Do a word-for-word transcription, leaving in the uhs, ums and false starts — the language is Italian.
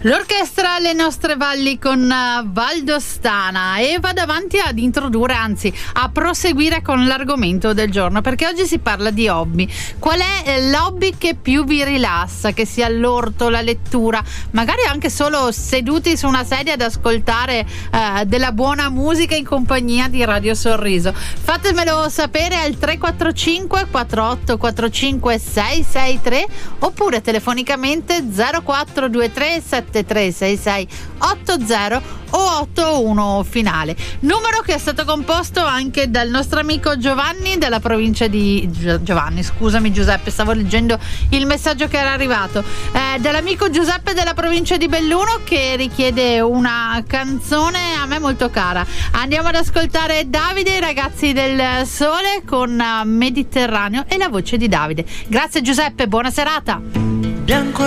L'orchestra Le Nostre Valli con uh, Valdostana, e vado avanti ad introdurre, anzi a proseguire con l'argomento del giorno, perché oggi si parla di hobby. Qual è l'hobby che più vi rilassa? Che sia l'orto, la lettura, magari anche solo seduti su una sedia ad ascoltare uh, della buona musica in compagnia di Radio Sorriso. Fatemelo sapere al tre quattro cinque quattro otto quattro cinque sei sei tre oppure telefonicamente zero quattro due tre sette tre sei sei otto zero o otto uno finale, numero che è stato composto anche dal nostro amico Giovanni della provincia di Giovanni scusami Giuseppe, stavo leggendo il messaggio che era arrivato eh, dall'amico Giuseppe della provincia di Belluno, che richiede una canzone a me molto cara. Andiamo ad ascoltare Davide, i ragazzi del sole, con Mediterraneo, e la voce di Davide. Grazie Giuseppe, buona serata. Bianco